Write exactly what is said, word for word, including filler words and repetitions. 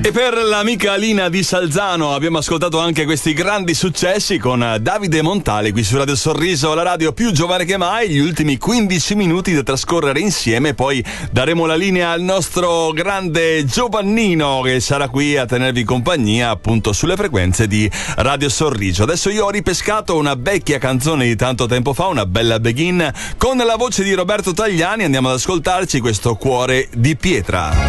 E per l'amica Alina di Salzano abbiamo ascoltato anche questi grandi successi con Davide Montale qui su Radio Sorriso, la radio più giovane che mai. Gli ultimi quindici minuti da trascorrere insieme, poi daremo la linea al nostro grande Giovannino che sarà qui a tenervi compagnia appunto sulle frequenze di Radio Sorriso. Adesso io ho ripescato una vecchia canzone di tanto tempo fa, una bella Begin con la voce di Roberto Tagliani. Andiamo ad ascoltarci questo Cuore di pietra.